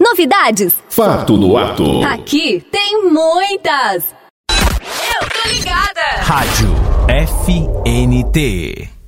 Novidades? Fato no ato. Aqui tem muitas. Eu tô ligada. Rádio FNT.